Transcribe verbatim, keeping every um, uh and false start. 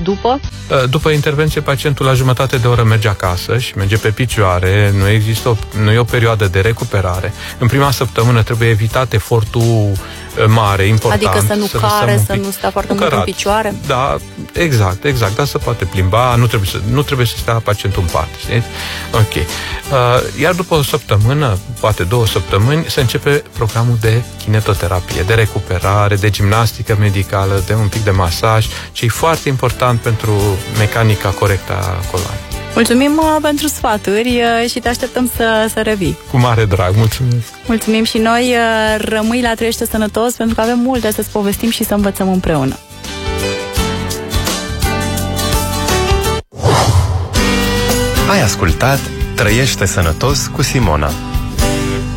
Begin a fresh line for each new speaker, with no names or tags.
după?
După intervenție, pacientul la jumătate de oră merge acasă și merge pe picioare, nu există o, nu e o perioadă de recuperare. În prima săptămână trebuie evitat efortul mare, important.
Adică să nu
să
care, să nu stea foarte mult în picioare?
Da, exact, exact, dar se poate plimba, nu trebuie să, nu trebuie să stea pacientul în pat. Știți? Ok. Uh, iar după o săptămână, poate două săptămâni, se începe programul de kinetoterapie, de recuperare, de gimnastică medicală, de un pic de masaj, ce e foarte important pentru mecanica corectă a coloanei.
Mulțumim uh, pentru sfaturi uh, și te așteptăm să, să revii.
Cu mare drag, mulțumesc!
Mulțumim și noi, uh, rămâi la Trăiește Sănătos, pentru că avem multe să-ți povestim și să învățăm împreună.
Ai ascultat Trăiește Sănătos cu Simona.